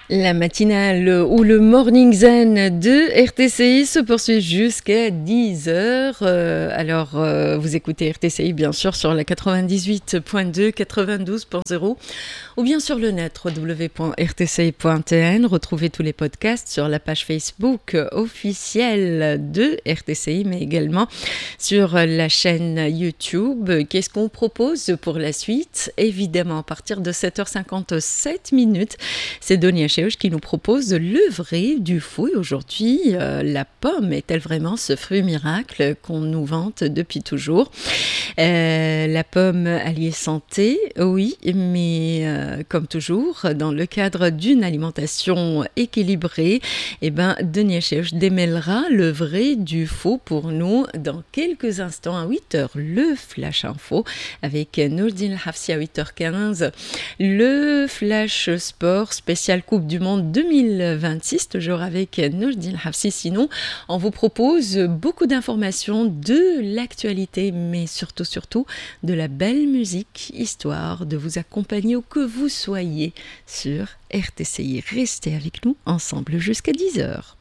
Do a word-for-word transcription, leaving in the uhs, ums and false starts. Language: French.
La matinale ou le Morning Zen de R T C I se poursuit jusqu'à dix heures. Euh, alors, euh, vous écoutez R T C I bien sûr sur la quatre-vingt-dix-huit point deux, quatre-vingt-douze point zéro ou bien sur le net w w w point r t c i point t n. Retrouvez tous les podcasts sur la page Facebook officielle de R T C I, mais également sur la chaîne YouTube. Qu'est-ce qu'on propose pour la suite? Évidemment, à partir de sept heures cinquante-sept minutes, c'est Donia Cheouch qui nous propose le vrai du faux. Et aujourd'hui, euh, la pomme est-elle vraiment ce fruit miracle qu'on nous vante depuis toujours? euh, La pomme alliée santé, oui, mais euh, comme toujours, dans le cadre d'une alimentation équilibrée, eh ben, Donia Cheouch démêlera le vrai du faux pour nous dans quelques instants à huit heures. Le Flash Info avec Nourdine Hafsi à huit heures quinze. Le Flash Sport spécial Coupe du Monde deux mille vingt-six, toujours avec Nourdine Hafsi. Sinon, on vous propose beaucoup d'informations, de l'actualité, mais surtout, surtout, de la belle musique, histoire de vous accompagner où que vous soyez sur R T C I. Restez avec nous ensemble jusqu'à dix heures.